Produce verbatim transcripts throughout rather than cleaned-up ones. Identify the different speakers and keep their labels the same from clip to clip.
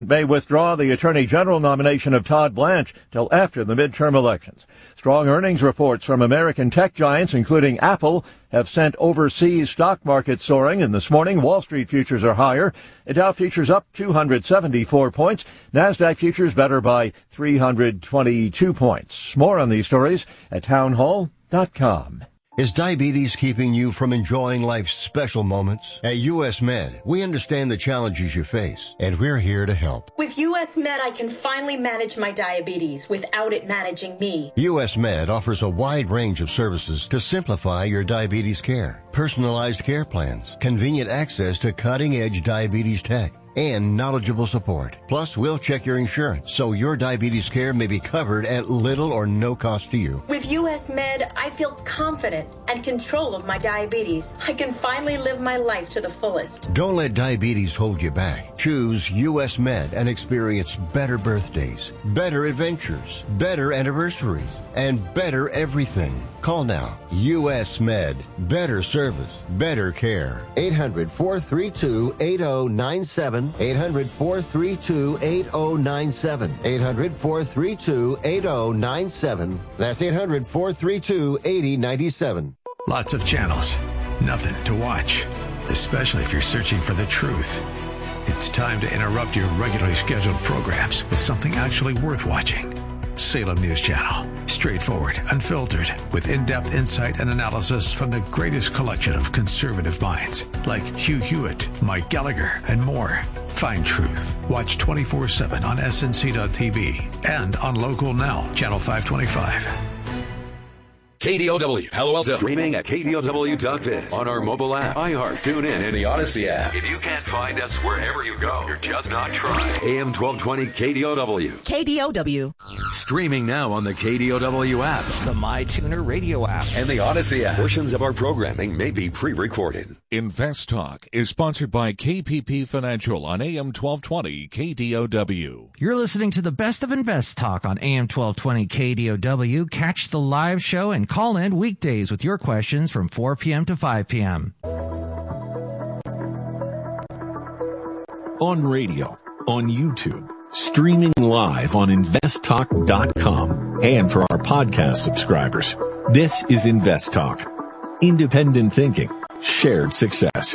Speaker 1: may withdraw the Attorney General nomination of Todd Blanche till after the midterm elections. Strong earnings reports from American tech giants, including Apple, have sent overseas stock markets soaring, and this morning Wall Street futures are higher. The Dow futures up two hundred seventy-four points. NASDAQ futures better by three hundred twenty-two points. More on these stories at townhall dot com.
Speaker 2: Is diabetes keeping you from enjoying life's special moments? At U S Med, we understand the challenges you face, and we're here to help.
Speaker 3: With U S Med, I can finally manage my diabetes without it managing me.
Speaker 2: U S Med offers a wide range of services to simplify your diabetes care. Personalized care plans, convenient access to cutting-edge diabetes tech, and knowledgeable support. Plus, we'll check your insurance so your diabetes care may be covered at little or no cost to you.
Speaker 3: With U S Med, I feel confident and control of my diabetes. I can finally live my life to the fullest.
Speaker 2: Don't let diabetes hold you back. Choose U S Med and experience better birthdays, better adventures, better anniversaries, and better everything. Call now. U S Med. Better service. Better care. eight hundred, four three two, eight zero nine seven. eight hundred, four three two, eight zero nine seven. eight hundred, four three two, eight zero nine seven. That's eight hundred, four three two, eight zero nine seven.
Speaker 4: Lots of channels. Nothing to watch. Especially if you're searching for the truth. It's time to interrupt your regularly scheduled programs with something actually worth watching. Salem News Channel. Straightforward, unfiltered, with in-depth insight and analysis from the greatest collection of conservative minds, like Hugh Hewitt, Mike Gallagher, and more. Find truth. Watch twenty-four seven on S N C dot T V and on Local Now, Channel five twenty-five.
Speaker 5: K D O W, Palo Alto. Streaming at K D O W dot biz. On our mobile app, iHeart, TuneIn, and the Odyssey app. If you can't find us wherever you go, you're just not trying. A M twelve twenty K D O W.
Speaker 6: K D O W.
Speaker 5: Streaming now on the K D O W app,
Speaker 7: the MyTuner radio app,
Speaker 5: and the Odyssey app. Portions of our programming may be pre-recorded.
Speaker 8: Invest Talk is sponsored by K P P Financial on A M twelve twenty K D O W.
Speaker 9: You're listening to the best of Invest Talk on A M twelve twenty K D O W. Catch the live show and call in weekdays with your questions from four p.m. to five p.m.
Speaker 10: On radio, on YouTube, streaming live on invest talk dot com, and for our podcast subscribers. This is Invest Talk. Independent thinking, shared success.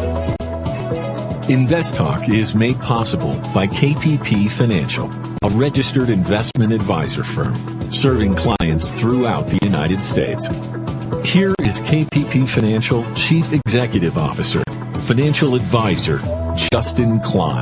Speaker 10: Invest Talk is made possible by K P P Financial, a registered investment advisor firm serving clients throughout the United States. Here is K P P Financial Chief Executive Officer, Financial Advisor, Justin Klein.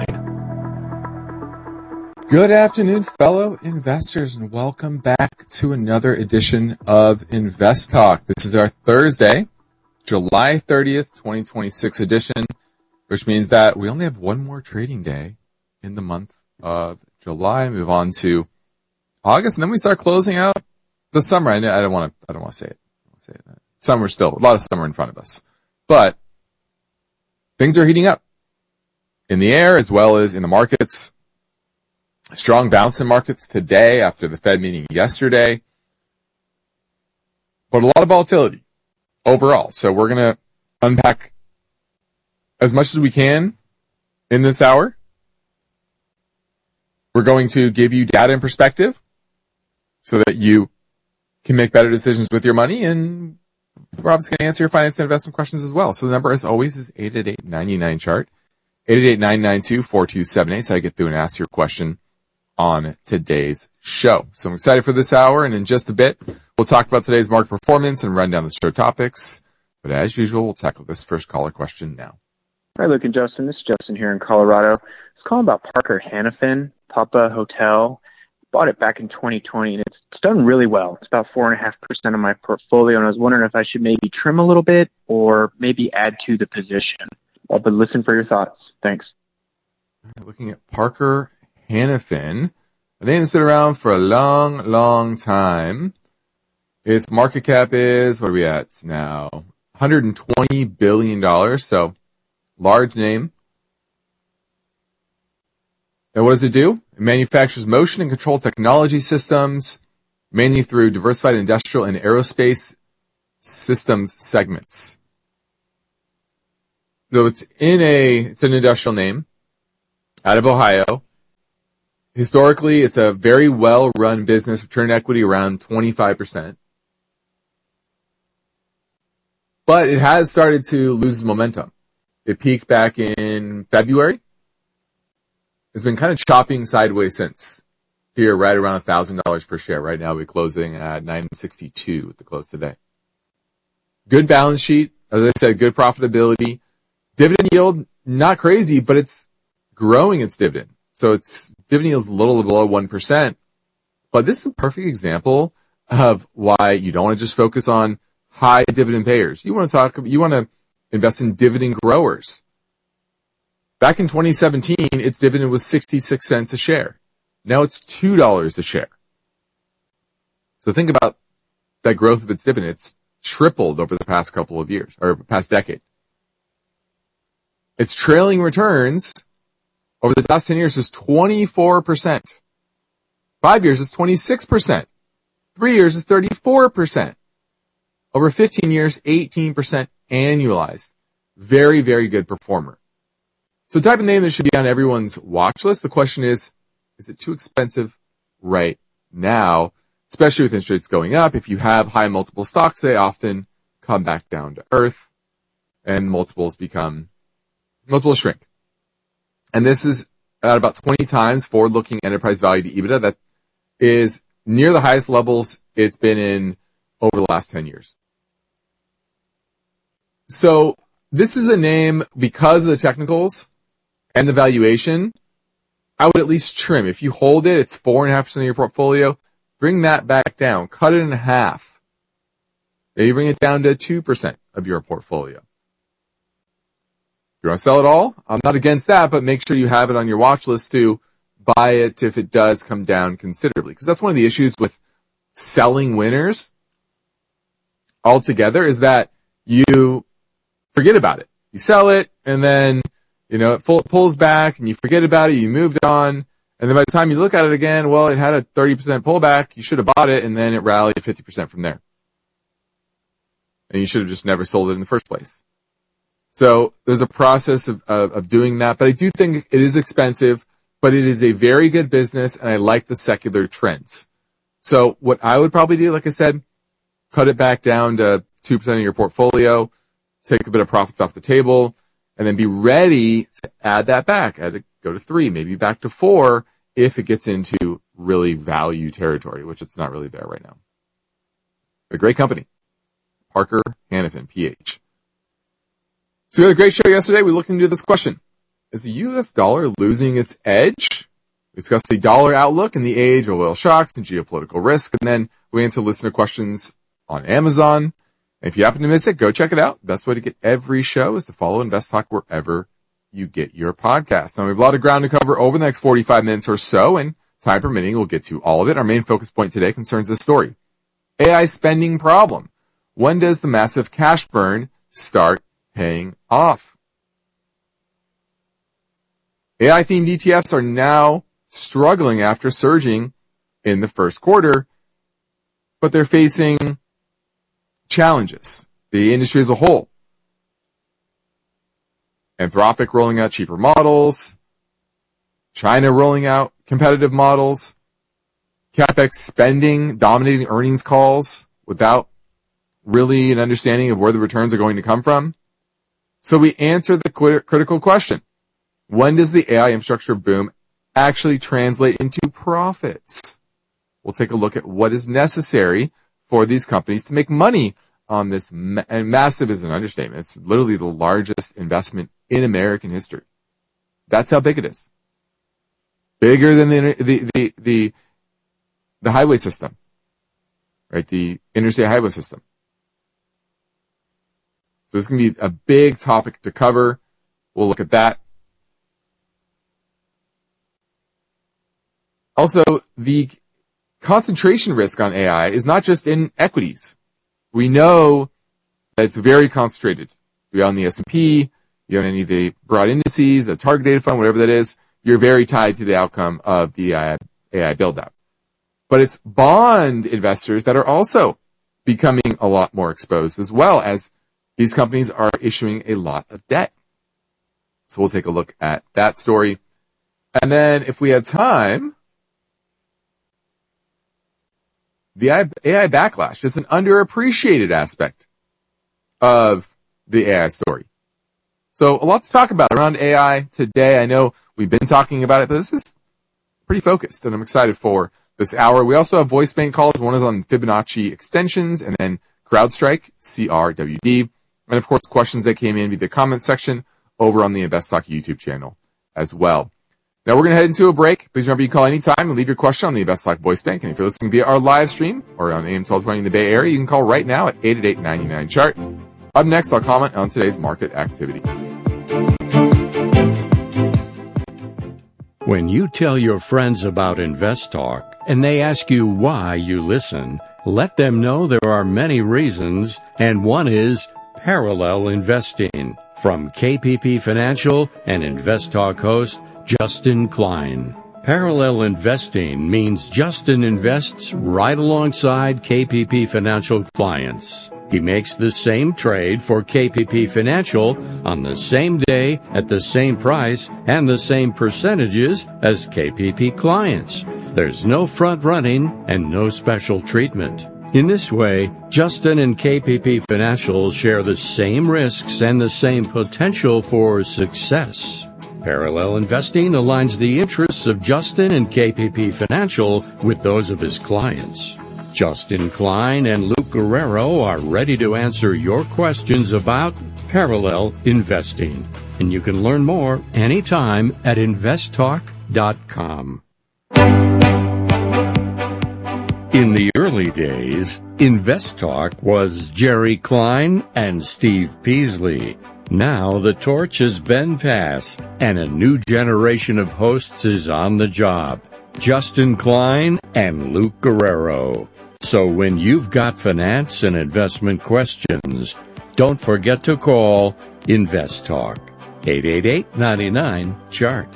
Speaker 11: Good afternoon, fellow investors, and welcome back to another edition of Invest Talk. This is our Thursday, July thirtieth, twenty twenty-six edition, which means that we only have one more trading day in the month of July. Move on to August, and then we start closing out the summer. I, I don't want to. I don't want to say it. I don't want to say it. Summer still a lot of summer in front of us, but things are heating up in the air as well as in the markets. Strong bounce in markets today after the Fed meeting yesterday, but a lot of volatility overall. So we're going to unpack as much as we can in this hour. We're going to give you data and perspective so that you can make better decisions with your money, and we're obviously going to answer your finance and investment questions as well. So the number, as always, is eight eight eight, nine nine, chart, eight eight eight, nine nine two, four two seven eight, so I get through and ask your question on today's show. So I'm excited for this hour, and in just a bit, we'll talk about today's market performance and run down the show topics. But as usual, we'll tackle this first caller question now.
Speaker 12: Hi, Luke and Justin. This is Justin here in Colorado. I was calling about Parker Hannifin, Papa Hotel. Bought it back in twenty twenty, and it's, it's done really well. It's about four point five percent of my portfolio, and I was wondering if I should maybe trim a little bit or maybe add to the position. I'll be listening for your thoughts. Thanks.
Speaker 11: Looking at Parker Hannifin. I think it's been around for a long, long time. Its market cap is, what are we at now? one hundred twenty billion dollars, so large name. And what does it do? It manufactures motion and control technology systems, mainly through diversified industrial and aerospace systems segments. So it's in a, it's an industrial name out of Ohio. Historically, it's a very well-run business, return equity around twenty-five percent. But it has started to lose momentum. It peaked back in February. It's been kind of chopping sideways since. Here, right around one thousand dollars per share. Right now, we're closing at nine sixty-two at the close today. Good balance sheet. As I said, good profitability. Dividend yield, not crazy, but it's growing its dividend. So its dividend yield is a little below one percent. But this is a perfect example of why you don't want to just focus on high dividend payers. You want to talk, you want to invest in dividend growers. Back in twenty seventeen, its dividend was sixty-six cents a share. Now it's two dollars a share. So think about that growth of its dividend. It's tripled over the past couple of years, or past decade. Its trailing returns over the last ten years is twenty-four percent. Five years is twenty-six percent. Three years is thirty-four percent. Over fifteen years, eighteen percent annualized. Very, very good performer. So the type of name that should be on everyone's watch list. The question is, is it too expensive right now? Especially with interest rates going up. If you have high multiple stocks, they often come back down to earth and multiples become, multiples shrink. And this is at about twenty times forward-looking enterprise value to EBITDA. That is near the highest levels it's been in over the last ten years. So this is a name, because of the technicals and the valuation, I would at least trim. If you hold it, it's four point five percent of your portfolio. Bring that back down. Cut it in half. Maybe bring it down to two percent of your portfolio. If you want to sell it all, I'm not against that, but make sure you have it on your watch list to buy it if it does come down considerably. Because that's one of the issues with selling winners altogether, is that you forget about it. You sell it, and then, you know, it pulls back, and you forget about it, you moved on, and then by the time you look at it again, well, it had a thirty percent pullback, you should have bought it, and then it rallied fifty percent from there. And you should have just never sold it in the first place. So there's a process of, of, of doing that, but I do think it is expensive, but it is a very good business, and I like the secular trends. So what I would probably do, like I said, cut it back down to two percent of your portfolio, take a bit of profits off the table, and then be ready to add that back. Add it, go to three, maybe back to four, if it gets into really value territory, which it's not really there right now. A great company. Parker Hannifin, P H. So we had a great show yesterday. We looked into this question. Is the U S dollar losing its edge? We discussed the dollar outlook in the age of oil shocks and geopolitical risk. And then we answered listener questions on Amazon. And if you happen to miss it, go check it out. The best way to get every show is to follow Invest Talk wherever you get your podcast. Now, we have a lot of ground to cover over the next forty-five minutes or so, and time permitting, we'll get to all of it. Our main focus point today concerns this story. A I spending problem. When does the massive cash burn start paying off? A I-themed E T Fs are now struggling after surging in the first quarter, but they're facing challenges. The industry as a whole. Anthropic rolling out cheaper models. China rolling out competitive models. CapEx spending dominating earnings calls without really an understanding of where the returns are going to come from. So we answer the critical question. When does the A I infrastructure boom actually translate into profits? We'll take a look at what is necessary for these companies to make money on this, ma- and massive is an understatement. It's literally the largest investment in American history. That's how big it is. Bigger than the, the, the, the, the highway system. Right? The interstate highway system. So this is going to be a big topic to cover. We'll look at that. Also, the concentration risk on A I is not just in equities. We know that it's very concentrated. If you own the S and P, you own any of the broad indices, the target data fund, whatever that is, you're very tied to the outcome of the A I build-out. But it's bond investors that are also becoming a lot more exposed, as well as these companies are issuing a lot of debt. So we'll take a look at that story. And then if we have time, the A I backlash. It's an underappreciated aspect of the A I story. So a lot to talk about around A I today. I know we've been talking about it, but this is pretty focused, and I'm excited for this hour. We also have voice bank calls. One is on Fibonacci extensions, and then CrowdStrike, C R W D. And of course, questions that came in via the comment section over on the InvestTalk YouTube channel as well. Now we're going to head into a break. Please remember you can call anytime and leave your question on the InvestTalk voice bank. And if you're listening via our live stream or on A M twelve twenty in the Bay Area, you can call right now at eight eight eight, nine nine, chart. Up next, I'll comment on today's market activity.
Speaker 6: When you tell your friends about InvestTalk and they ask you why you listen, let them know there are many reasons, and one is parallel investing. From K P P Financial and InvestTalk host Justin Klein. Parallel investing means Justin invests right alongside K P P Financial clients. He makes the same trade for K P P Financial on the same day at the same price and the same percentages as K P P clients. There's no front running and no special treatment. In this way, Justin and K P P Financial share the same risks and the same potential for success. Parallel investing aligns the interests of Justin and K P P Financial with those of his clients. Justin Klein and Luke Guerrero are ready to answer your questions about parallel investing. And you can learn more anytime at invest talk dot com. In the early days, InvestTalk was Jerry Klein and Steve Peasley. Now the torch has been passed, and a new generation of hosts is on the job. Justin Klein and Luke Guerrero. So when you've got finance and investment questions, don't forget to call InvestTalk. eight eight eight, nine nine, chart.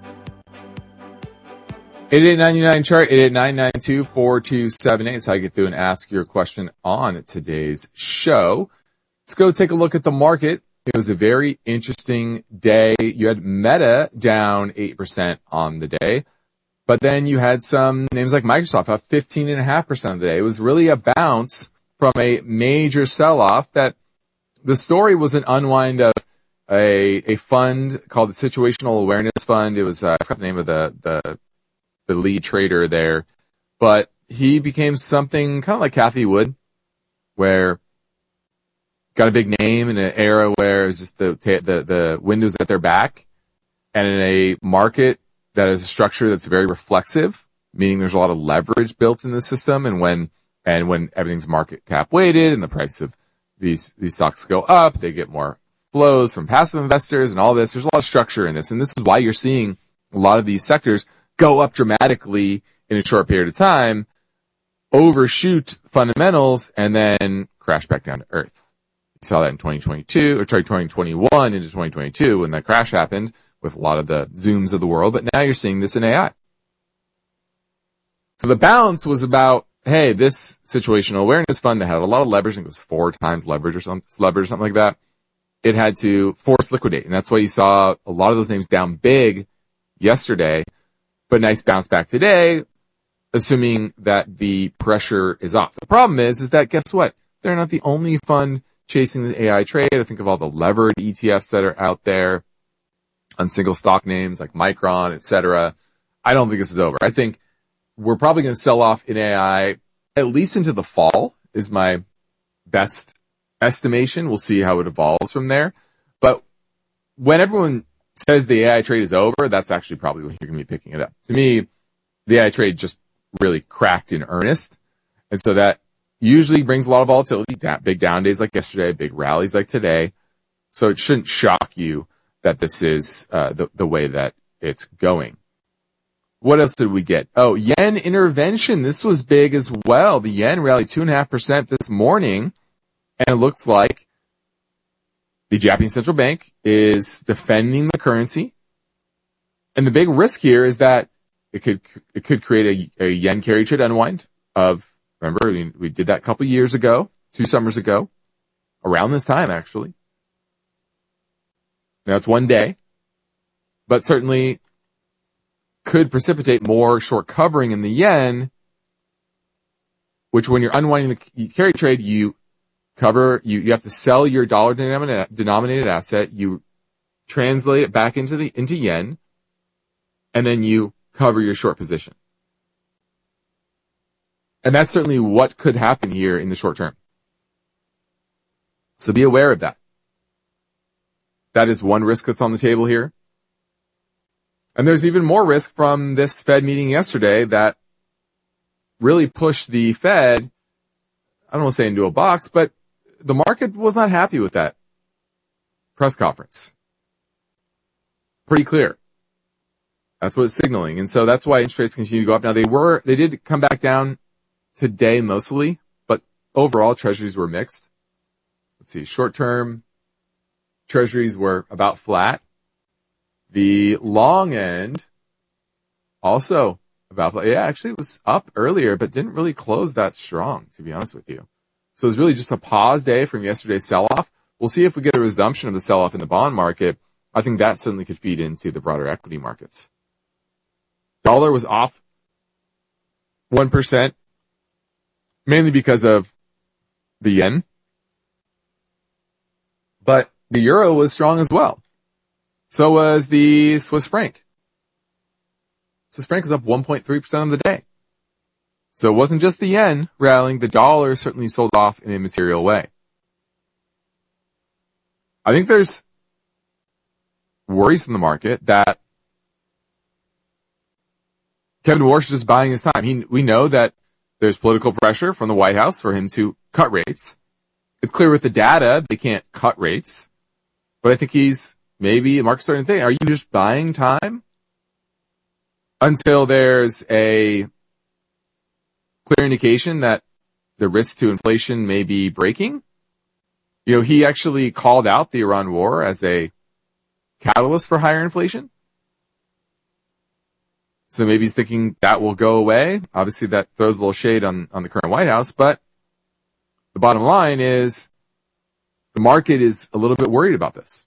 Speaker 11: eight eight eight, nine nine, chart, eight eight nine, nine two, four two seven eight. So I get through and ask your question on today's show. Let's go take a look at the market. It was a very interesting day. You had Meta down eight percent on the day, but then you had some names like Microsoft up fifteen point five percent of the day. It was really a bounce from a major sell-off. That the story was an unwind of a, a fund called the Situational Awareness Fund. It was, uh, I forgot the name of the, the, the lead trader there, but he became something kind of like Cathie Wood, where got a big name in an era where it was just the, the, the windows at their back, and in a market that is a structure that's very reflexive, meaning there's a lot of leverage built in the system. And when, and when everything's market cap weighted and the price of these, these stocks go up, they get more flows from passive investors and all this. There's a lot of structure in this. And this is why you're seeing a lot of these sectors go up dramatically in a short period of time, overshoot fundamentals, and then crash back down to earth. You saw that in twenty twenty-two, or sorry, twenty twenty-one into twenty twenty-two when that crash happened with a lot of the Zooms of the world, but now you're seeing this in A I. So the balance was about, hey, this situational awareness fund that had a lot of leverage, I think it was four times leverage or something, leverage or something like that, it had to force liquidate. And that's why you saw a lot of those names down big yesterday, but nice bounce back today, assuming that the pressure is off. The problem is, is that guess what? They're not the only fund chasing the A I trade. I think of all the levered E T Fs that are out there on single stock names like Micron, et cetera. I don't think this is over. I think we're probably going to sell off in A I at least into the fall is my best estimation. We'll see how it evolves from there. But when everyone says the A I trade is over, that's actually probably when you're going to be picking it up. To me, the A I trade just really cracked in earnest. And so that usually brings a lot of volatility, big down days like yesterday, big rallies like today. So it shouldn't shock you that this is uh, the, the way that it's going. What else did we get? Oh, yen intervention. This was big as well. The yen rallied two and a half percent this morning, and it looks like the Japanese central bank is defending the currency. And the big risk here is that it could it could create a, a yen carry trade unwind of, remember, we, we did that a couple years ago, two summers ago, around this time actually. Now it's one day, but certainly could precipitate more short covering in the yen which when you're unwinding the carry trade, you cover, you, you have to sell your dollar denominated, denominated asset, you translate it back into the, into yen, and then you cover your short position. And that's certainly what could happen here in the short term. So be aware of that. That is one risk that's on the table here. And there's even more risk from this Fed meeting yesterday that really pushed the Fed, I don't want to say into a box, but the market was not happy with that press conference. Pretty clear. That's what it's signaling. And so that's why interest rates continue to go up. Now they were, they did come back down today mostly, but overall treasuries were mixed. Let's see, short-term treasuries were about flat. The long end also about flat. Yeah, actually it was up earlier, but didn't really close that strong, to be honest with you. So it was really just a pause day from yesterday's sell-off. We'll see if we get a resumption of the sell-off in the bond market. I think that certainly could feed into the broader equity markets. Dollar was off one percent, mainly because of the yen. But the euro was strong as well. So was the Swiss franc. Swiss franc was up one point three percent on the day. So it wasn't just the yen rallying. The dollar certainly sold off in a material way. I think there's worries from the market that Kevin Warsh is just buying his time. He, we know that there's political pressure from the White House for him to cut rates. It's clear with the data they can't cut rates. But I think he's maybe, the market's starting to think, are you just buying time until there's a clear indication that the risk to inflation may be breaking? You know, he actually called out the Iran war as a catalyst for higher inflation. So maybe he's thinking that will go away. Obviously that throws a little shade on, on the current White House, but the bottom line is the market is a little bit worried about this.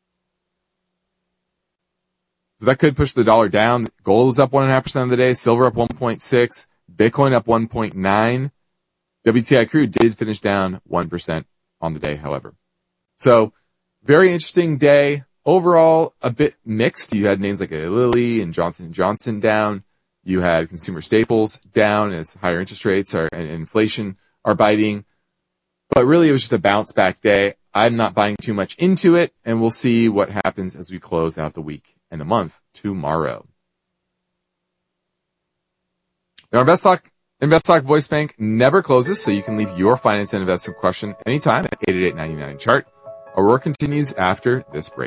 Speaker 11: So that could push the dollar down. Gold is up one and a half percent of the day. Silver up one point six. Bitcoin up one point nine. W T I crude did finish down one percent on the day, however. So very interesting day. Overall, a bit mixed. You had names like Eli Lilly and Johnson and Johnson down. You had consumer staples down as higher interest rates are, and inflation are biting. But really, it was just a bounce back day. I'm not buying too much into it, and we'll see what happens as we close out the week and the month tomorrow. Now, InvestTalk, InvestTalk Voice Bank never closes, so you can leave your finance and investment question anytime at eight eight eight, nine nine, chart. Our work continues after this break.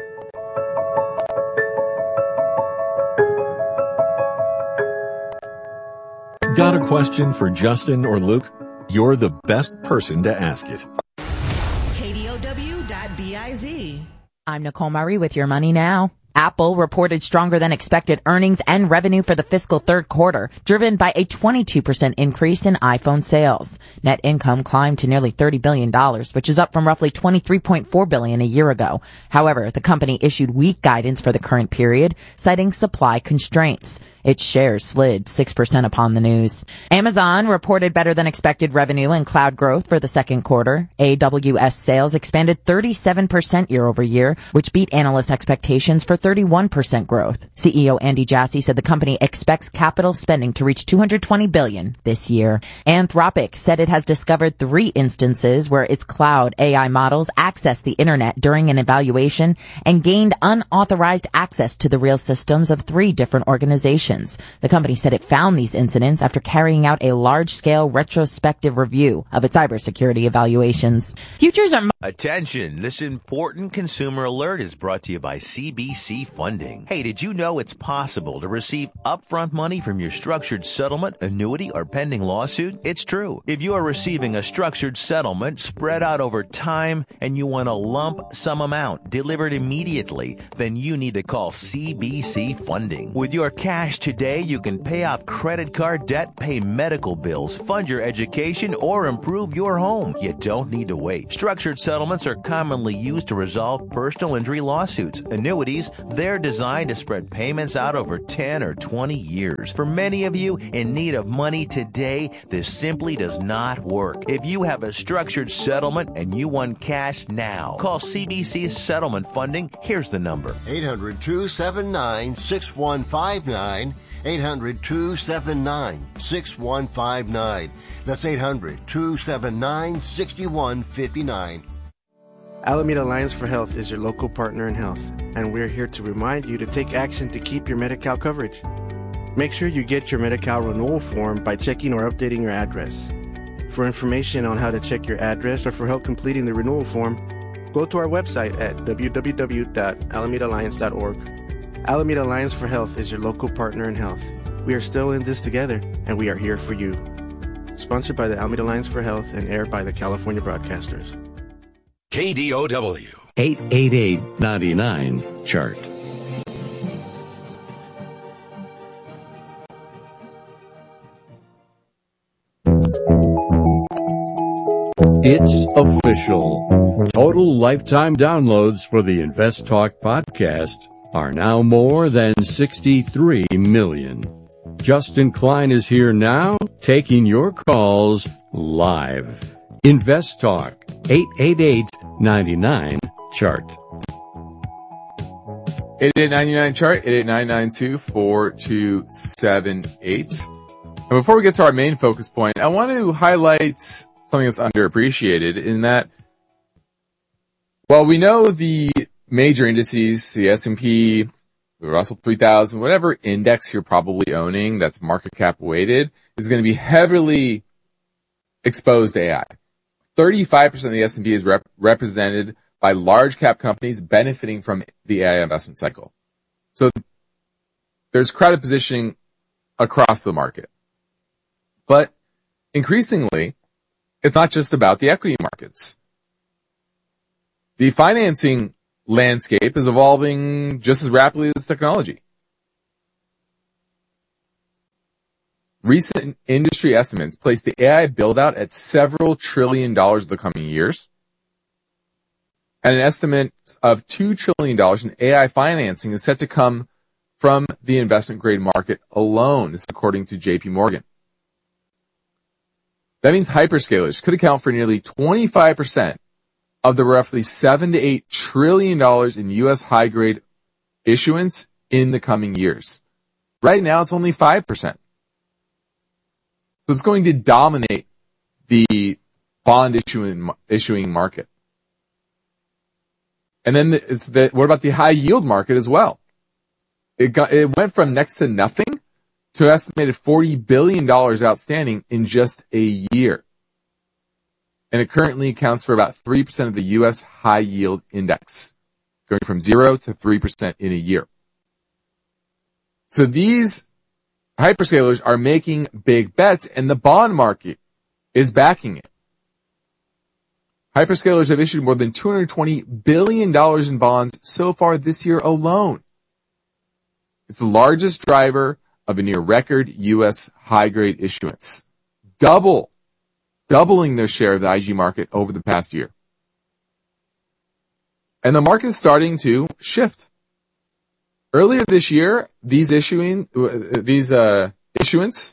Speaker 10: Got a question for Justin or Luke? You're the best person to ask it.
Speaker 13: K D O W dot biz.
Speaker 14: I'm Nicole Murray with Your Money Now. Apple reported stronger than expected earnings and revenue for the fiscal third quarter, driven by a twenty-two percent increase in iPhone sales. Net income climbed to nearly thirty billion dollars, which is up from roughly twenty-three point four billion dollars a year ago. However, the company issued weak guidance for the current period, citing supply constraints. Its shares slid six percent upon the news. Amazon reported better than expected revenue and cloud growth for the second quarter. A W S sales expanded thirty-seven percent year over year, which beat analyst expectations for thirty-one percent growth. C E O Andy Jassy said the company expects capital spending to reach two hundred twenty billion dollars this year. Anthropic said it has discovered three instances where its cloud A I models accessed the internet during an evaluation and gained unauthorized access to the real systems of three different organizations. The company said it found these incidents after carrying out a large-scale retrospective review of its cybersecurity evaluations. Futures are...
Speaker 15: Attention, this important consumer alert is brought to you by C B C Funding. Hey, did you know it's possible to receive upfront money from your structured settlement, annuity, or pending lawsuit? It's true. If you are receiving a structured settlement spread out over time and you want a lump sum amount delivered immediately, then you need to call C B C Funding. With your cash Mortgage today, you can pay off credit card debt, pay medical bills, fund your education, or improve your home. You don't need to wait. Structured settlements are commonly used to resolve personal injury lawsuits. Annuities, they're designed to spread payments out over ten or twenty years. For many of you in need of money today, this simply does not work. If you have a structured settlement and you want cash now, call C B C Settlement Funding. Here's the number.
Speaker 2: eight hundred, two seven nine, six one five nine. eight hundred, two seven nine, six one five nine. That's eight hundred, two seven nine, six one five nine.
Speaker 16: Alameda Alliance for Health is your local partner in health, and we're here to remind you to take action to keep your Medi-Cal coverage. Make sure you get your Medi-Cal renewal form by checking or updating your address. For information on how to check your address or for help completing the renewal form, go to our website at w w w dot alameda alliance dot org. Alameda Alliance for Health is your local partner in health. We are still in this together, and we are here for you. Sponsored by the Alameda Alliance for Health and aired by the California Broadcasters.
Speaker 5: K D O W.
Speaker 6: eight eight eight, nine nine, chart. It's official. Total lifetime downloads for the Invest Talk podcast are now more than sixty-three million. Justin Klein is here now, taking your calls live. Invest Talk, eight eight eight, nine nine, chart.
Speaker 11: eight eight eight, nine nine, chart, eight eight nine nine two, four two seven eight. And before we get to our main focus point, I want to highlight something that's underappreciated in that, while we know the major indices, the S and P, the Russell three thousand, whatever index you're probably owning that's market cap weighted is going to be heavily exposed to A I. thirty-five percent of the S and P is rep- represented by large cap companies benefiting from the A I investment cycle. So there's credit positioning across the market. But increasingly, it's not just about the equity markets. The financing landscape is evolving just as rapidly as technology. Recent industry estimates place the A I build-out at several trillion dollars in the coming years, and an estimate of two trillion dollars in A I financing is set to come from the investment-grade market alone. This is according to J P Morgan. That means hyperscalers could account for nearly twenty-five percent of the roughly seven to eight trillion dollars in U S high-grade issuance in the coming years. Right now, it's only five percent. So it's going to dominate the bond issuing, issuing market. And then the, it's the, what about the high yield market as well? It got, it went from next to nothing to an estimated forty billion dollars outstanding in just a year. And it currently accounts for about three percent of the U S high yield index, going from zero to three percent in a year. So these hyperscalers are making big bets, and the bond market is backing it. Hyperscalers have issued more than two hundred twenty billion dollars in bonds so far this year alone. It's the largest driver of a near record U S high-grade issuance. Double, doubling their share of the I G market over the past year. And the market is starting to shift. Earlier this year, these issuing, these, uh, issuance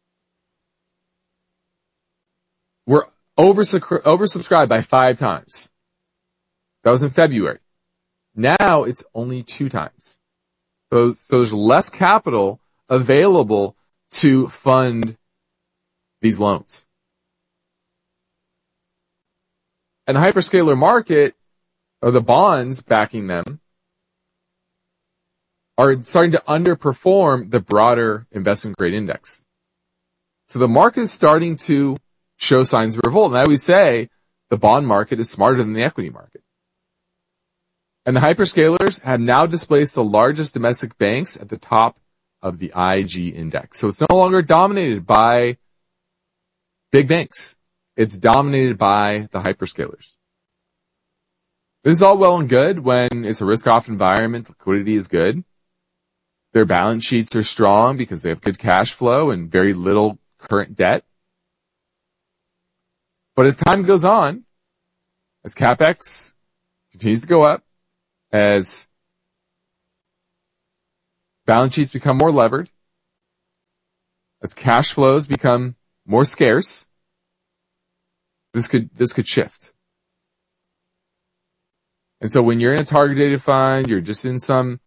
Speaker 11: were oversubscribed by five times. That was in February. Now it's only two times. So, so there's less capital available to fund these loans. And the hyperscaler market, or the bonds backing them, are starting to underperform the broader investment grade index. So the market is starting to show signs of revolt. And I always say the bond market is smarter than the equity market. And the hyperscalers have now displaced the largest domestic banks at the top of the I G index. So it's no longer dominated by big banks. It's dominated by the hyperscalers. This is all well and good when it's a risk-off environment, liquidity is good. Their balance sheets are strong because they have good cash flow and very little current debt. But as time goes on, as CapEx continues to go up, as balance sheets become more levered, as cash flows become more scarce, this could, this could shift. And so when you're in a target dated fund, you're just in some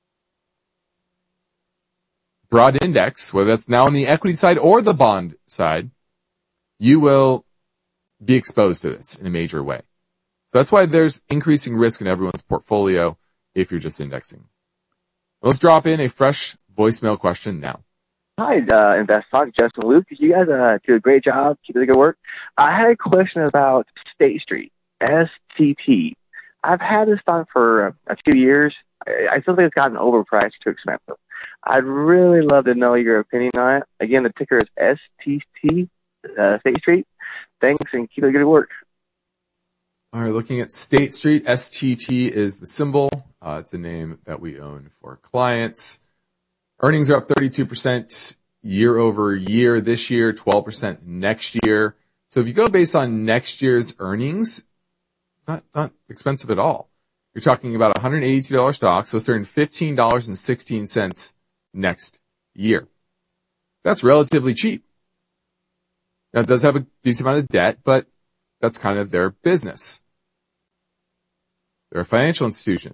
Speaker 11: broad index, whether that's now on the equity side or the bond side, you will be exposed to this in a major way. So that's why there's increasing risk in everyone's portfolio if you're just indexing. Let's drop in a fresh voicemail question now.
Speaker 17: Hi, uh, Invest Talk, Justin Luke. You guys uh, do a great job. Keep up the good work. I had a question about State Street, S T T. I've had this stock for a, a few years. I, I still think it's gotten overpriced, too expensive. I'd really love to know your opinion on it. Again, the ticker is S T T, uh, State Street. Thanks, and keep up the good work.
Speaker 11: All right, looking at State Street, S T T is the symbol. Uh, it's a name that we own for clients. Earnings are up thirty-two percent year over year this year, twelve percent next year. So if you go based on next year's earnings, not, not expensive at all. You're talking about a one hundred eighty-two dollars stock, so it's earning fifteen dollars and sixteen cents next year. That's relatively cheap. Now, it does have a decent amount of debt, but that's kind of their business. They're a financial institution.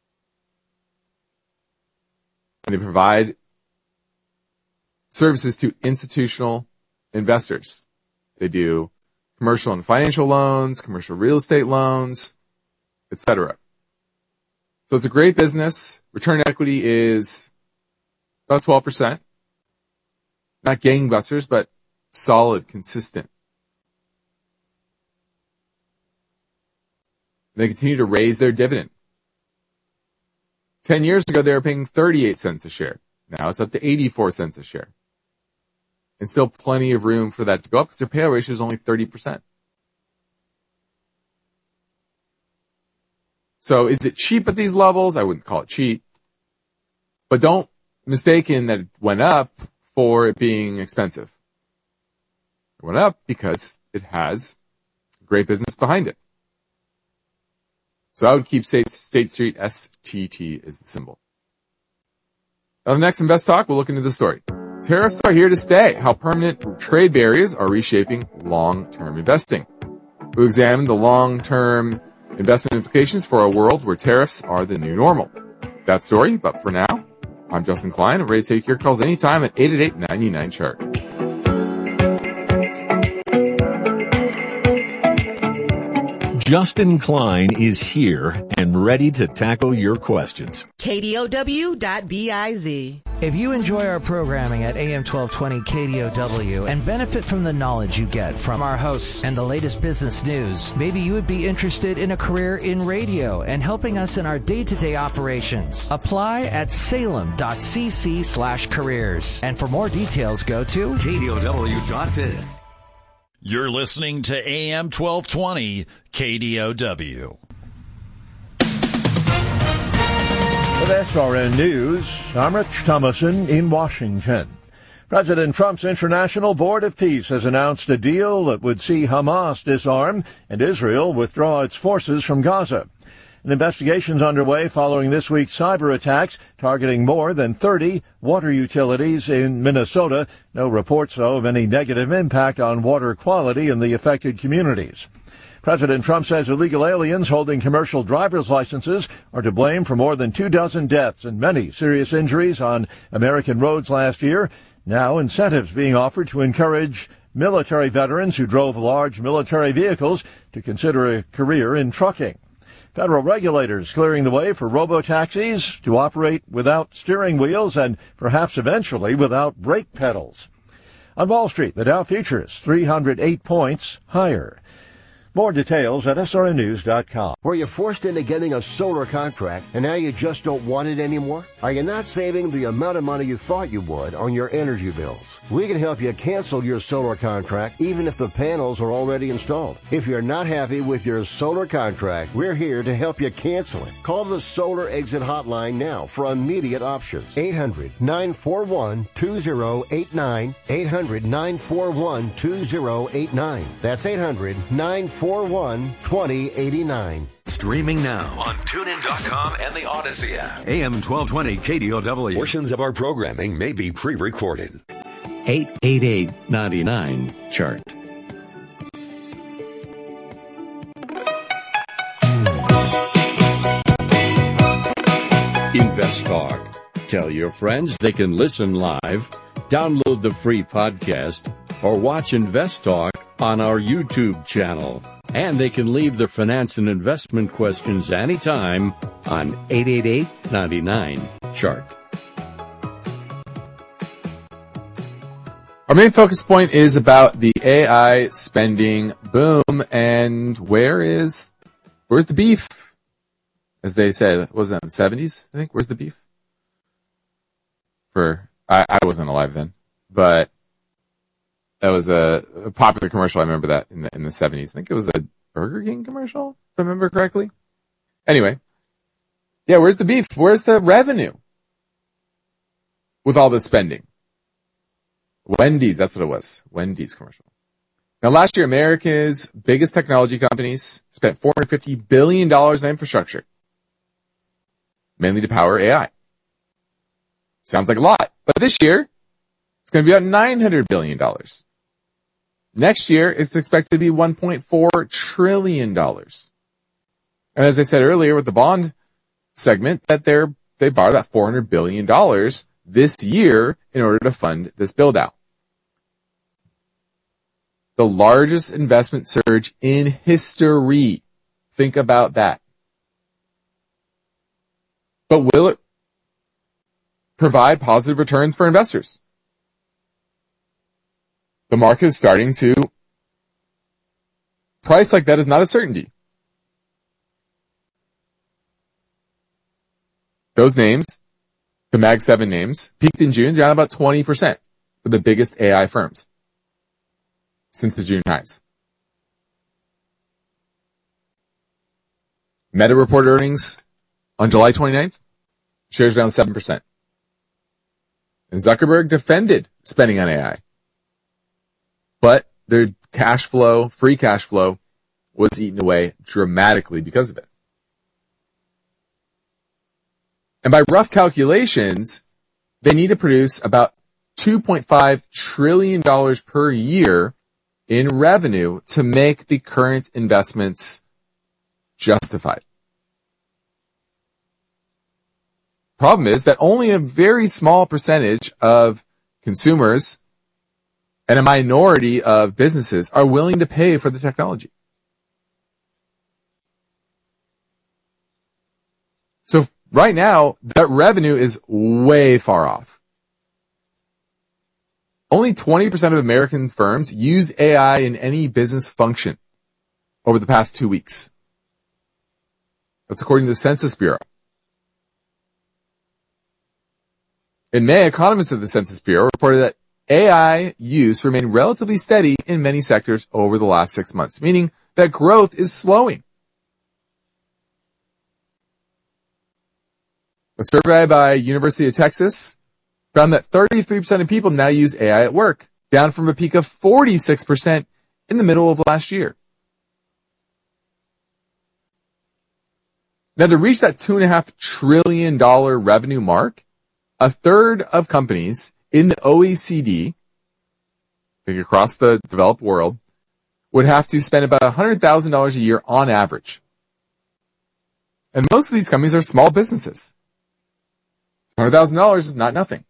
Speaker 11: And they provide services to institutional investors. They do commercial and financial loans, commercial real estate loans, et cetera. So it's a great business. Return on equity is about twelve percent. Not gangbusters, but solid, consistent. They continue to raise their dividend. Ten years ago, they were paying thirty-eight cents a share. Now it's up to eighty-four cents a share. And still plenty of room for that to go up because their payout ratio is only thirty percent. So is it cheap at these levels? I wouldn't call it cheap. But don't mistake that it went up for it being expensive. It went up because it has great business behind it. So I would keep State, State Street, S T T is the symbol. On the next Invest Talk, we'll look into the story. Tariffs are here to stay. How permanent trade barriers are reshaping long-term investing. We'll examine the long-term investment implications for a world where tariffs are the new normal. That story, but for now, I'm Justin Klein. I'm ready to take your calls anytime at eight eight eight, nine nine, chart.
Speaker 10: Justin Klein is here and ready to tackle your questions.
Speaker 13: K D O W dot biz.
Speaker 9: If you enjoy our programming at A M twelve twenty K D O W and benefit from the knowledge you get from our hosts and the latest business news, maybe you would be interested in a career in radio and helping us in our day-to-day operations. Apply at salem.cc slash careers. And for more details, go to
Speaker 5: K D O W dot biz.
Speaker 18: You're listening to A M twelve twenty K D O W.
Speaker 1: With S R N News, I'm Rich Thomason in Washington. President Trump's International Board of Peace has announced a deal that would see Hamas disarm and Israel withdraw its forces from Gaza. An investigation's underway following this week's cyber attacks targeting more than thirty water utilities in Minnesota. No reports, though, of any negative impact on water quality in the affected communities. President Trump says illegal aliens holding commercial driver's licenses are to blame for more than two dozen deaths and many serious injuries on American roads last year. Now incentives being offered to encourage military veterans who drove large military vehicles to consider a career in trucking. Federal regulators clearing the way for robo-taxis to operate without steering wheels and perhaps eventually without brake pedals. On Wall Street, the Dow futures three hundred eight points higher. More details at S R N news dot com.
Speaker 2: Were you forced into getting a solar contract and now you just don't want it anymore? Are you not saving the amount of money you thought you would on your energy bills? We can help you cancel your solar contract even if the panels are already installed. If you're not happy with your solar contract, we're here to help you cancel it. Call the Solar Exit Hotline now for immediate options. eight hundred, nine four one, two zero eight nine. eight hundred, nine four one, two zero eight nine. That's eight hundred, nine four one, two zero eight nine.
Speaker 5: Streaming now on tune in dot com and the Odyssey app. A M twelve twenty K D O W. Portions of our programming may be pre-recorded.
Speaker 6: eight eight eight, nine nine, chart. Invest Talk. Tell your friends they can listen live, download the free podcast, or watch Invest Talk on our YouTube channel. And they can leave their finance and investment questions anytime on eight eight eight, nine nine, chart.
Speaker 11: Our main focus point is about the A I spending boom, and where is, where's the beef? As they say, what was that in the seventies, I think? Where's the beef? For, I, I wasn't alive then, but that was a, a popular commercial. I remember that in the, in the seventies. I think it was a Burger King commercial, if I remember correctly. Anyway. Yeah, where's the beef? Where's the revenue with all this spending? Wendy's, that's what it was. Wendy's commercial. Now last year, America's biggest technology companies spent four hundred fifty billion dollars in infrastructure, mainly to power A I. Sounds like a lot. But this year, it's going to be about nine hundred billion dollars. Next year, it's expected to be one point four trillion dollars. And as I said earlier with the bond segment, that they're, they borrowed about four hundred billion dollars this year in order to fund this build out. The largest investment surge in history. Think about that. But will it provide positive returns for investors? The market is starting to price like that is not a certainty. Those names, the Mag seven names, peaked in June down about twenty percent for the biggest A I firms since the June highs. Meta reported earnings on July twenty-ninth, shares down seven percent. And Zuckerberg defended spending on A I. But their cash flow, free cash flow, was eaten away dramatically because of it. And by rough calculations, they need to produce about two point five trillion dollars per year in revenue to make the current investments justified. Problem is that only a very small percentage of consumers and a minority of businesses are willing to pay for the technology. So right now, that revenue is way far off. Only twenty percent of American firms use A I in any business function over the past two weeks. That's according to the Census Bureau. In May, economists of the Census Bureau reported that A I use remained relatively steady in many sectors over the last six months, meaning that growth is slowing. A survey by University of Texas found that thirty-three percent of people now use A I at work, down from a peak of forty-six percent in the middle of last year. Now, to reach that two point five trillion dollars revenue mark, a third of companies in the O E C D, think across the developed world, would have to spend about one hundred thousand dollars a year on average. And most of these companies are small businesses. one hundred thousand dollars is not nothing.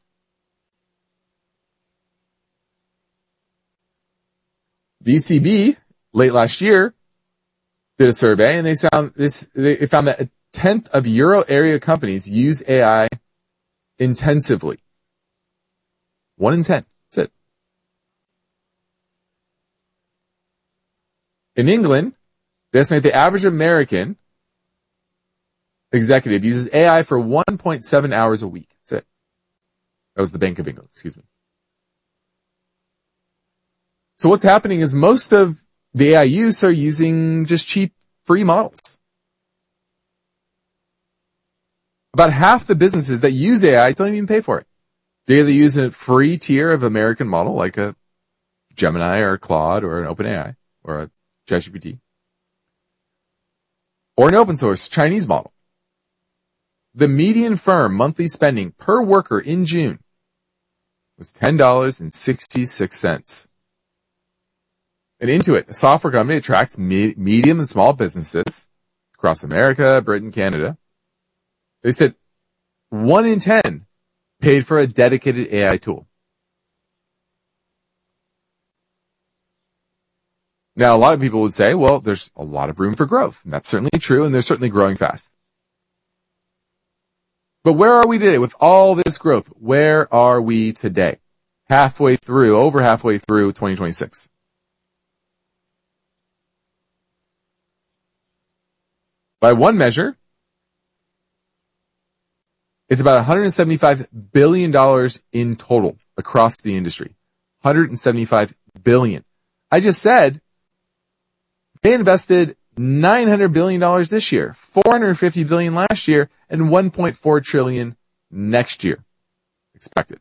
Speaker 11: The E C B, late last year, did a survey and they found this, they found that a tenth of Euro area companies use A I intensively. One in ten. That's it. In England, They estimate the average American executive uses A I for one point seven hours a week. That's it. That was the Bank of England, excuse me. So what's happening is most of the A I use are using just cheap, free models. About half the businesses that use A I don't even pay for it. They either use a free tier of American model, like a Gemini or a Claude or an OpenAI or a ChatGPT, or an open source Chinese model. The median firm monthly spending per worker in June was ten dollars and sixty-six cents. And Intuit, a software company that tracks me- medium and small businesses across America, Britain, Canada, they said one in ten paid for a dedicated A I tool. Now, a lot of people would say, well, there's a lot of room for growth. And that's certainly true, and they're certainly growing fast. But where are we today with all this growth? Where are we today? Halfway through, over halfway through twenty twenty-six. By one measure, it's about one hundred seventy-five billion dollars in total across the industry. one hundred seventy-five billion dollars. I just said they invested nine hundred billion dollars this year, four hundred fifty billion dollars last year, and one point four trillion dollars next year expected.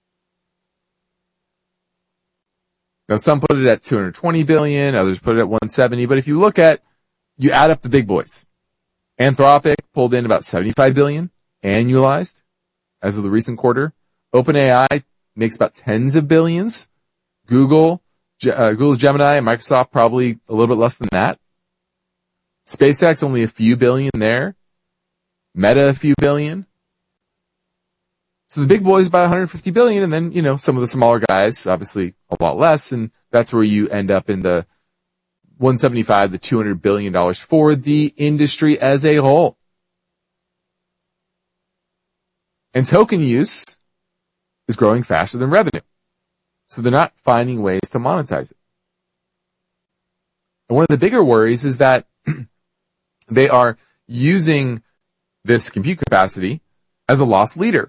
Speaker 11: Now, some put it at two hundred twenty billion dollars, others put it at one hundred seventy, but if you look at, you add up the big boys. Anthropic pulled in about seventy-five billion dollars annualized as of the recent quarter. OpenAI makes about tens of billions. Google, uh, Google's Gemini and Microsoft probably a little bit less than that. SpaceX only a few billion there. Meta a few billion. So the big boys buy one hundred fifty billion, and then, you know, some of the smaller guys, obviously a lot less, and that's where you end up in the one hundred seventy-five to two hundred billion dollars for the industry as a whole. And token use is growing faster than revenue. So they're not finding ways to monetize it. And one of the bigger worries is that they are using this compute capacity as a loss leader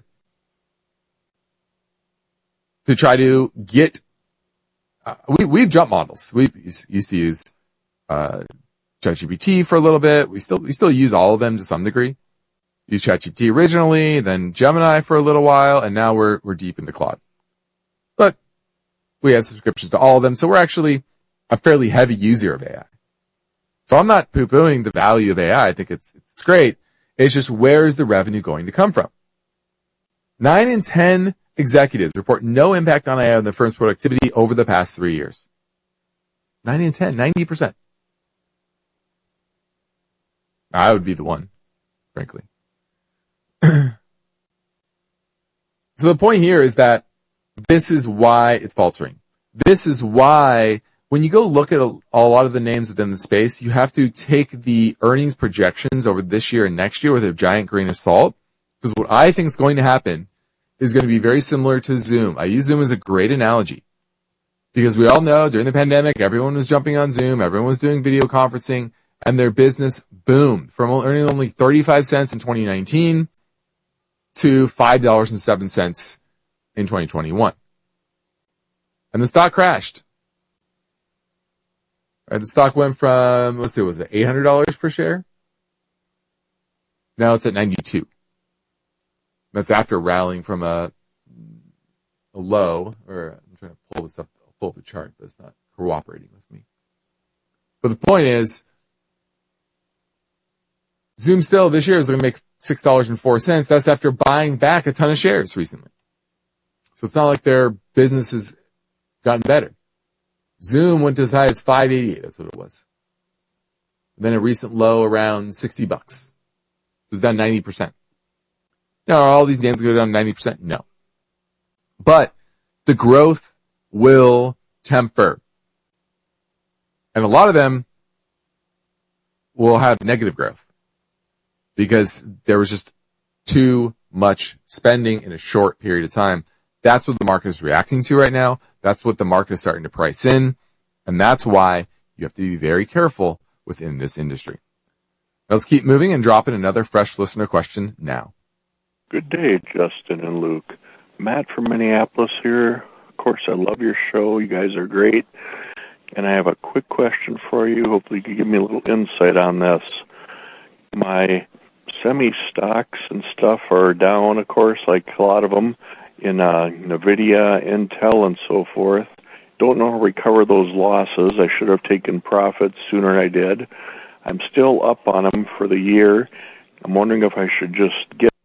Speaker 11: to try to get, uh, we, we've jumped models. We used to use, uh, ChatGPT for a little bit. We still, we still use all of them to some degree. Use ChatGPT originally, then Gemini for a little while, and now we're, we're deep into Claude. But we have subscriptions to all of them, so we're actually a fairly heavy user of A I. So I'm not poo-pooing the value of A I. I think it's, it's great. It's just, where is the revenue going to come from? Nine in ten executives report no impact on A I on their firm's productivity over the past three years. Nine in ten, ninety percent. I would be the one, frankly. So the point here is that this is why it's faltering. This is why when you go look at a, a lot of the names within the space, you have to take the earnings projections over this year and next year with a giant grain of salt. Because what I think is going to happen is going to be very similar to Zoom. I use Zoom as a great analogy. Because we all know during the pandemic, everyone was jumping on Zoom, everyone was doing video conferencing, and their business boomed from earning only thirty-five cents in twenty nineteen to five dollars and seven cents in twenty twenty-one. And the stock crashed. Right, the stock went from, let's see, was it eight hundred dollars per share? Now it's at ninety-two. That's after rallying from a, a low, or I'm trying to pull this up, I'll pull up the chart, but it's not cooperating with me. But the point is, Zoom still this year is going to make six dollars and four cents. That's after buying back a ton of shares recently. So it's not like their business has gotten better. Zoom went to as high as five eighty-eight. That's what it was. And then a recent low around sixty bucks. So it's down ninety percent. Now, are all these names go down ninety percent? No. But the growth will temper. And a lot of them will have negative growth because there was just too much spending in a short period of time. That's what the market is reacting to right now. That's what the market is starting to price in. And that's why you have to be very careful within this industry. Let's keep moving and drop in another fresh listener question now.
Speaker 19: Good day, Justin and Luke. Matt from Minneapolis here. Of course, I love your show. You guys are great. And I have a quick question for you. Hopefully you can give me a little insight on this. My semi-stocks and stuff are down, of course, like a lot of them, in uh, NVIDIA, Intel, and so forth. Don't know how to recover those losses. I should have taken profits sooner than I did. I'm still up on them for the year. I'm wondering if I should just get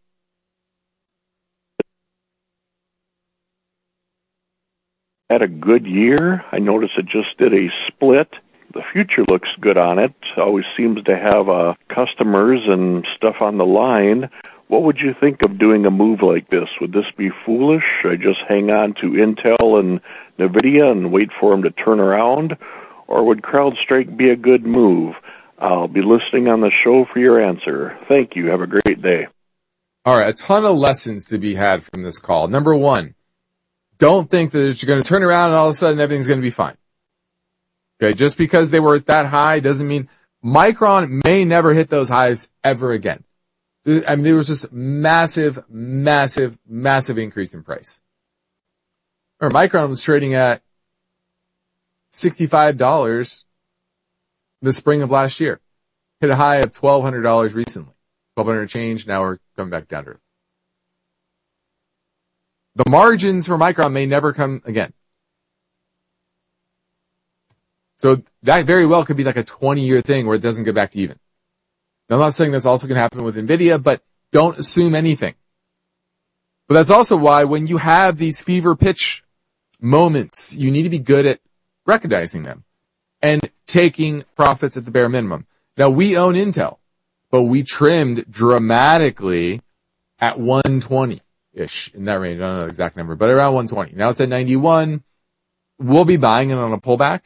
Speaker 19: had a good year. I noticed it just did a split. The future looks good on it. Always seems to have uh, customers and stuff on the line. What would you think of doing a move like this? Would this be foolish? Should I just hang on to Intel and NVIDIA and wait for them to turn around? Or would CrowdStrike be a good move? I'll be listening on the show for your answer. Thank you. Have a great day.
Speaker 11: All right, a ton of lessons to be had from this call. Number one, don't think that you're going to turn around and all of a sudden everything's going to be fine. Okay, just because they were at that high doesn't mean Micron may never hit those highs ever again. I mean, there was just massive, massive, massive increase in price. Or Micron was trading at sixty-five dollars the spring of last year. Hit a high of twelve hundred dollars recently. twelve hundred dollars change, now we're coming back down to earth. The margins for Micron may never come again. So that very well could be like a twenty-year thing where it doesn't get back to even. Now, I'm not saying that's also going to happen with NVIDIA, but don't assume anything. But that's also why when you have these fever pitch moments, you need to be good at recognizing them and taking profits at the bare minimum. Now, we own Intel, but we trimmed dramatically at one twenty-ish in that range. I don't know the exact number, but around one twenty. Now it's at ninety-one. We'll be buying it on a pullback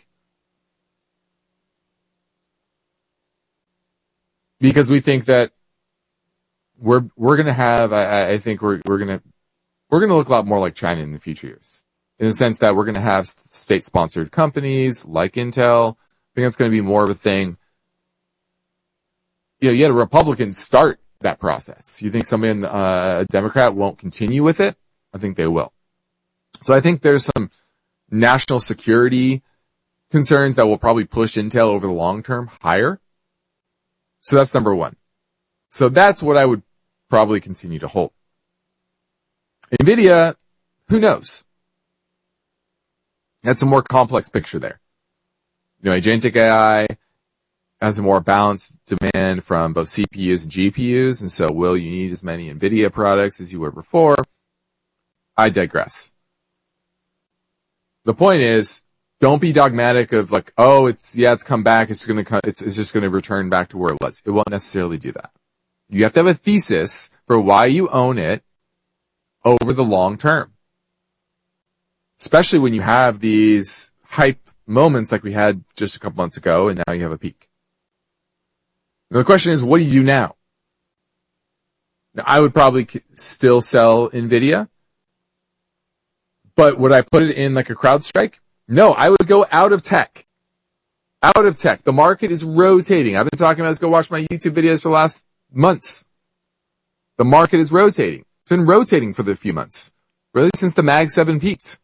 Speaker 11: because we think that we're we're going to have. I, I think we're we're going to we're going to look a lot more like China in the future years, in the sense that we're going to have state-sponsored companies like Intel. I think that's going to be more of a thing. You know, you had a Republican start that process. You think somebody, in, uh, a Democrat won't continue with it? I think they will. So I think there's some national security concerns that will probably push Intel over the long term higher. So that's number one. So that's what I would probably continue to hold. NVIDIA, who knows? That's a more complex picture there. You know, agentic A I has a more balanced demand from both C P Us and G P Us, and so will you need as many NVIDIA products as you were before? I digress. The point is, don't be dogmatic of like, oh, it's, yeah, it's come back, it's gonna come, it's, it's just gonna return back to where it was. It won't necessarily do that. You have to have a thesis for why you own it over the long term. Especially when you have these hype moments like we had just a couple months ago, and now you have a peak. Now the question is, what do you do now? Now, I would probably still sell NVIDIA, but would I put it in like a CrowdStrike? No, I would go out of tech. Out of tech. The market is rotating. I've been talking about this. Go watch my YouTube videos for the last months. The market is rotating. It's been rotating for the few months. Really since the Mag seven peaked.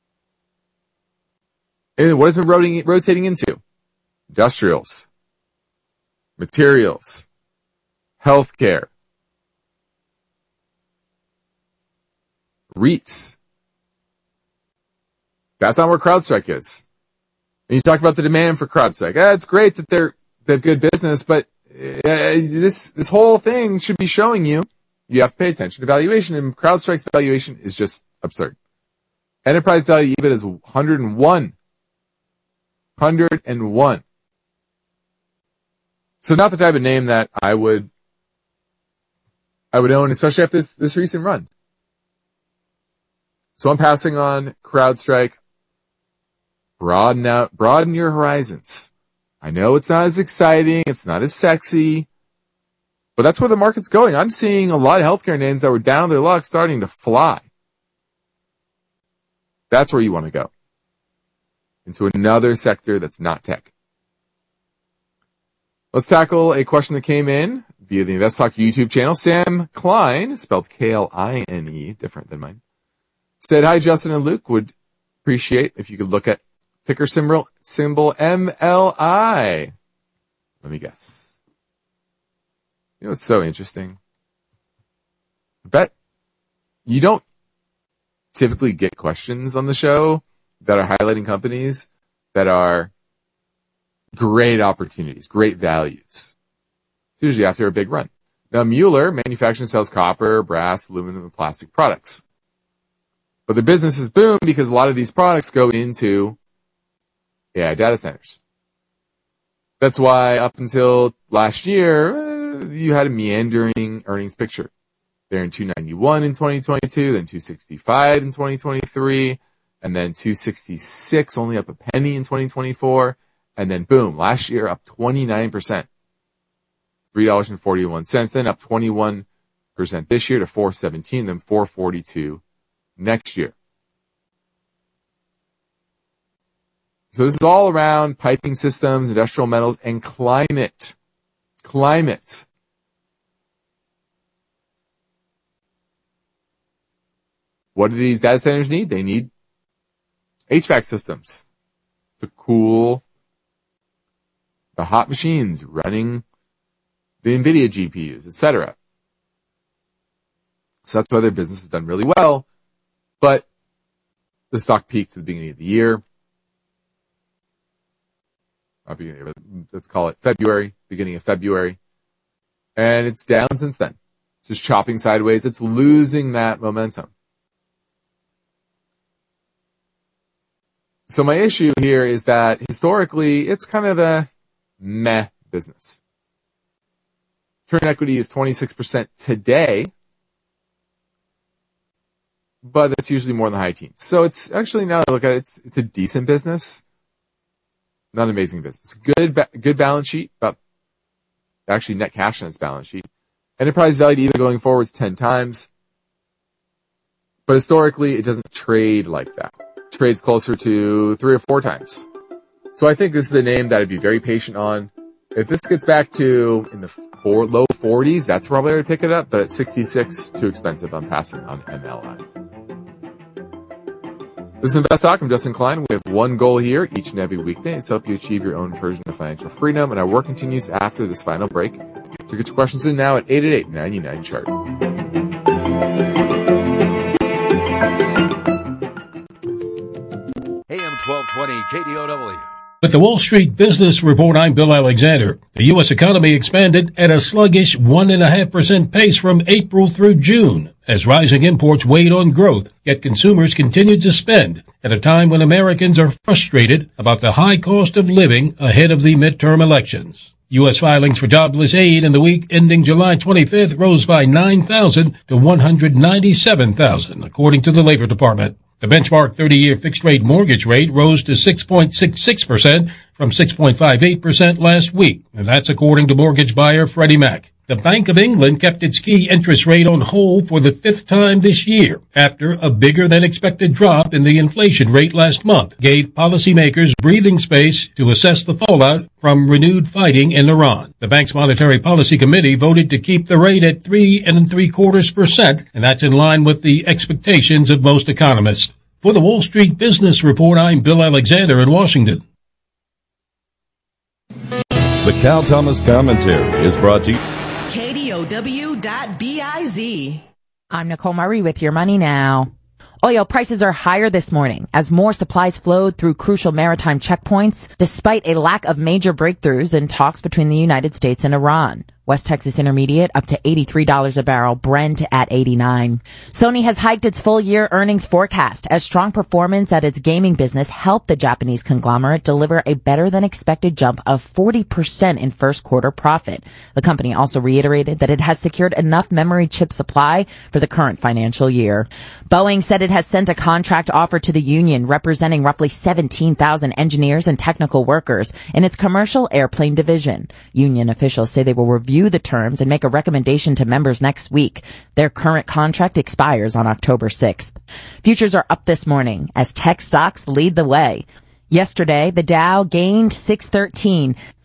Speaker 11: And what has been rotating, rotating into? Industrials. Materials. Healthcare. REITs. That's not where CrowdStrike is. And you talk about the demand for CrowdStrike. Ah, it's great that they're, they have good business, but uh, this, this whole thing should be showing you, you have to pay attention to valuation, and CrowdStrike's valuation is just absurd. Enterprise value EBIT is one hundred one. one hundred one. So not the type of name that I would, I would own, especially after this, this recent run. So I'm passing on CrowdStrike. Broaden out, broaden your horizons. I know it's not as exciting, it's not as sexy, but that's where the market's going. I'm seeing a lot of healthcare names that were down their luck starting to fly. That's where you want to go. Into another sector that's not tech. Let's tackle a question that came in via the Invest Talk YouTube channel. Sam Klein, spelled K L I N E, different than mine, said, hi, Justin and Luke. Would appreciate if you could look at ticker symbol, symbol M L I. Let me guess. You know, it's so interesting. I bet you don't typically get questions on the show that are highlighting companies that are great opportunities, great values. It's usually after a big run. Now, Mueller manufactures and sells copper, brass, aluminum, and plastic products. But the business has boomed because a lot of these products go into A I data centers. That's why up until last year, uh, you had a meandering earnings picture. They're in two ninety-one in twenty twenty-two, then two sixty-five in twenty twenty-three, and then two sixty-six, only up a penny in twenty twenty-four, and then boom, last year up twenty-nine percent. three dollars and forty-one cents, then up twenty-one percent this year to four seventeen, then four forty-two next year. So this is all around piping systems, industrial metals, and climate. Climate. What do these data centers need? They need H V A C systems to cool the hot machines running the NVIDIA G P Us, et cetera. So that's why their business has done really well. But the stock peaked at the beginning of the year. Not beginning of, let's call it February, beginning of February. And it's down since then. Just chopping sideways. It's losing that momentum. So my issue here is that historically, it's kind of a meh business. Return equity is twenty-six percent today, but that's usually more in the high teens. So it's actually, now that I look at it, it's, it's a decent business. Not an amazing business. Good, ba- good balance sheet, about actually net cash on its balance sheet. Enterprise value to E V going forward is ten times. But historically, it doesn't trade like that. It trades closer to three or four times. So I think this is a name that I'd be very patient on. If this gets back to in the four, low forties, that's probably where I'd pick it up. But at sixty-six, too expensive. I'm passing on M L I. This is Invest Talk. I'm Justin Klein. We have one goal here each and every weekday to help you achieve your own version of financial freedom. And our work continues after this final break. So get your questions in now at eight eight eight, nine nine, chart.
Speaker 5: A M twelve twenty K D O W.
Speaker 20: With the Wall Street Business Report, I'm Bill Alexander. The U S economy expanded at a sluggish one point five percent pace from April through June, as rising imports weighed on growth, yet consumers continued to spend at a time when Americans are frustrated about the high cost of living ahead of the midterm elections. U S filings for jobless aid in the week ending July twenty-fifth rose by nine thousand to one hundred ninety-seven thousand, according to the Labor Department. The benchmark thirty-year fixed-rate mortgage rate rose to six point six six percent from six point five eight percent last week, and that's according to mortgage buyer Freddie Mac. The Bank of England kept its key interest rate on hold for the fifth time this year after a bigger-than-expected drop in the inflation rate last month gave policymakers breathing space to assess the fallout from renewed fighting in Iran. The bank's Monetary Policy Committee voted to keep the rate at three and three quarters percent, and that's in line with the expectations of most economists. For the Wall Street Business Report, I'm Bill Alexander in Washington.
Speaker 21: The Cal Thomas Commentary is brought to you.
Speaker 13: K D O W dot biz.
Speaker 14: I'm Nicole Murray with your money now. Oil prices are higher this morning as more supplies flowed through crucial maritime checkpoints despite a lack of major breakthroughs in talks between the United States and Iran. West Texas Intermediate up to eighty-three dollars a barrel, Brent at eighty-nine. Sony has hiked its full-year earnings forecast as strong performance at its gaming business helped the Japanese conglomerate deliver a better-than-expected jump of forty percent in first-quarter profit. The company also reiterated that it has secured enough memory chip supply for the current financial year. Boeing said it has sent a contract offer to the union representing roughly seventeen thousand engineers and technical workers in its commercial airplane division. Union officials say they will review the terms and make a recommendation to members next week. Their current contract expires on October sixth. Futures are up this morning as tech stocks lead the way. Yesterday, the Dow gained six thirteen.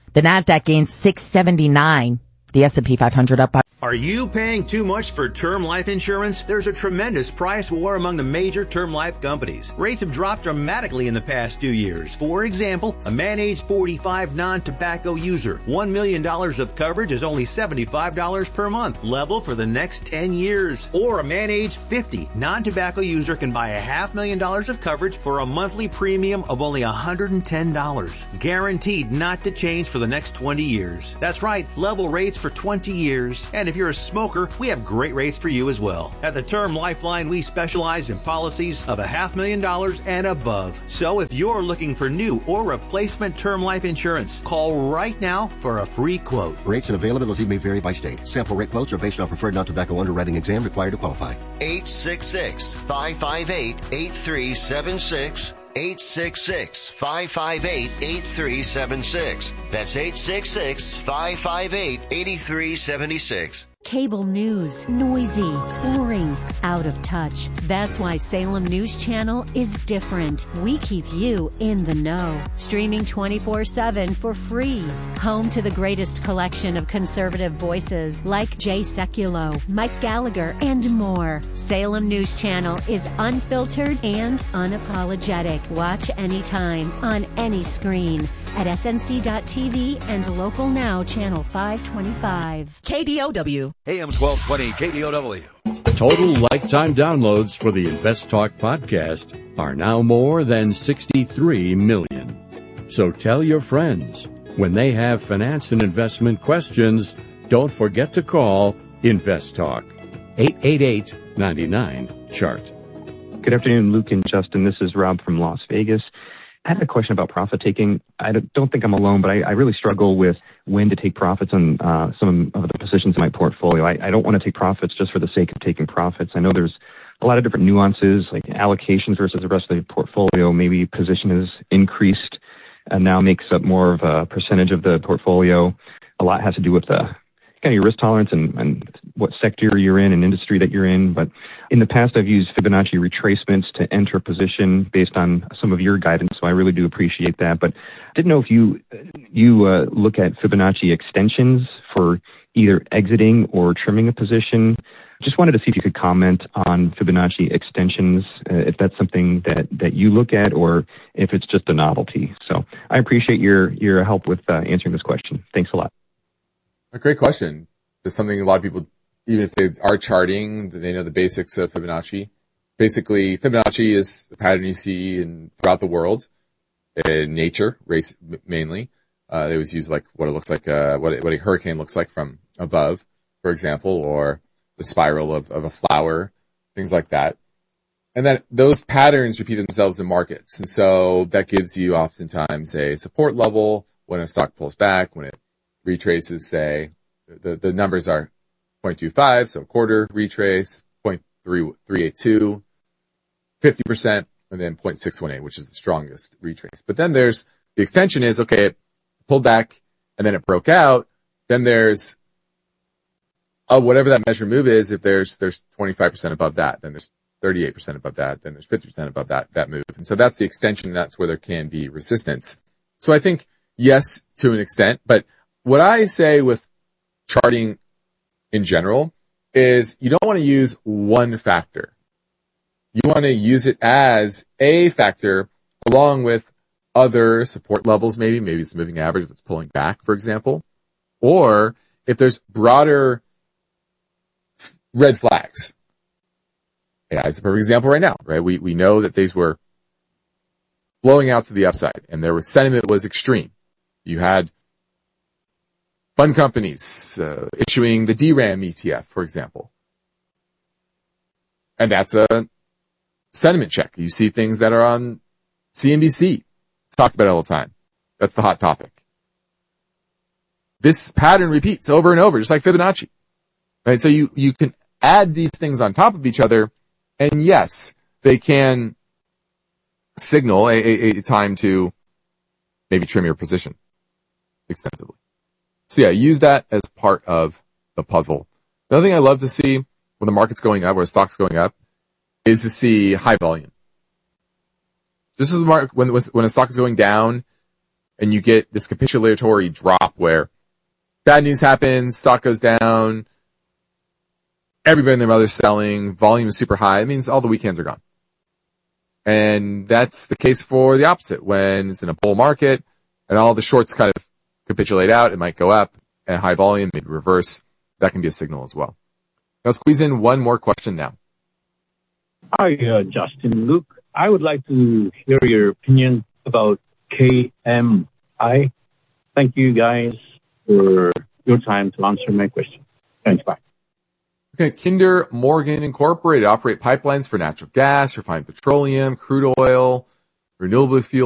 Speaker 14: The Nasdaq gained six seventy-nine. The S and P five hundred up by.
Speaker 3: Are you paying too much for term life insurance? There's a tremendous price war among the major term life companies. Rates have dropped dramatically in the past two years. For example, a man age forty-five non-tobacco user, one million dollars of coverage is only seventy-five dollars per month, level for the next ten years. Or a man age fifty non-tobacco user can buy a half million dollars of coverage for a monthly premium of only one hundred ten dollars. Guaranteed not to change for the next twenty years. That's right, level rates for twenty years. And if you're a smoker, we have great rates for you as well. At the Term Lifeline, we specialize in policies of a half million dollars and above. So if you're looking for new or replacement term life insurance, call right now for a free quote.
Speaker 2: Rates and availability may vary by state. Sample rate quotes are based on preferred non-tobacco underwriting exam required to qualify.
Speaker 22: eight six six, five five eight, eight three seven six. eight six six, five five eight, eight three seven six. That's eight six six, five five eight, eight three seven six.
Speaker 23: Cable news, noisy, boring, out of touch. That's why Salem News Channel is different. We keep you in the know. Streaming twenty-four seven for free. Home to the greatest collection of conservative voices like Jay Sekulow, Mike Gallagher, and more. Salem News Channel is unfiltered and unapologetic. Watch anytime, on any screen, at S N C dot T V and Local Now Channel five twenty-five.
Speaker 13: K D O W.
Speaker 5: A M twelve twenty K D O W.
Speaker 6: Total lifetime downloads for the Invest Talk podcast are now more than sixty-three million. So tell your friends, when they have finance and investment questions, don't forget to call Invest Talk. eight eight eight, nine nine, chart.
Speaker 24: Good afternoon, Luke and Justin. This is Rob from Las Vegas. I have a question about profit taking. I don't think I'm alone, but I, I really struggle with when to take profits on uh, some of the positions in my portfolio. I, I don't want to take profits just for the sake of taking profits. I know there's a lot of different nuances, like allocations versus the rest of the portfolio. Maybe position is increased and now makes up more of a percentage of the portfolio. A lot has to do with the kind of your risk tolerance and, and what sector you're in and industry that you're in. But in the past, I've used Fibonacci retracements to enter a position based on some of your guidance, so I really do appreciate that. But I didn't know if you you uh, look at Fibonacci extensions for either exiting or trimming a position. Just wanted to see if you could comment on Fibonacci extensions, uh, if that's something that, that you look at or if it's just a novelty. So I appreciate your, your help with uh, answering this question. Thanks a lot.
Speaker 11: A great question. It's something a lot of people, even if they are charting, they know the basics of Fibonacci. Basically, Fibonacci is the pattern you see in throughout the world, in nature, race mainly. Uh, they was used like what it looks like, uh, what, what a hurricane looks like from above, for example, or the spiral of, of a flower, things like that. And then those patterns repeat themselves in markets. And so that gives you oftentimes a support level when a stock pulls back, when it retraces, say, the, the numbers are zero point two five, so quarter retrace, zero point three eight two, fifty percent, and then zero point six one eight, which is the strongest retrace. But then there's, the extension is, okay, it pulled back, and then it broke out. Then there's, oh, whatever that measure move is, if there's, there's twenty-five percent above that, then there's thirty-eight percent above that, then there's fifty percent above that, that move. And so that's the extension, that's where there can be resistance. So I think, yes, to an extent, but what I say with charting in general is you don't want to use one factor. You want to use it as a factor along with other support levels, maybe, maybe it's moving average if it's pulling back, for example, or if there's broader red flags. A I is a perfect example right now, right? We, we know that these were blowing out to the upside and there was sentiment was extreme. You had fund companies uh, issuing the D RAM E T F, for example. And that's a sentiment check. You see things that are on C N B C. It's talked about all the time. That's the hot topic. This pattern repeats over and over, just like Fibonacci. Right? So you, you can add these things on top of each other, and yes, they can signal a, a, a time to maybe trim your position extensively. So yeah, use that as part of the puzzle. The other thing I love to see when the market's going up or the stock's going up is to see high volume. Just as the market, when, when a stock is going down, and you get this capitulatory drop where bad news happens, stock goes down, everybody and their mother's selling, volume is super high. It means all the weekends are gone. And that's the case for the opposite. When it's in a bull market and all the shorts kind of capitulate out, it might go up at high volume, maybe reverse. That can be a signal as well. Now squeeze in one more question now.
Speaker 4: Hi, uh, Justin, Luke. I would like to hear your opinion about K M I. Thank you guys for your time to answer my question. Thanks, bye.
Speaker 11: Okay, Kinder Morgan Incorporated operate pipelines for natural gas, refined petroleum, crude oil, renewable fuel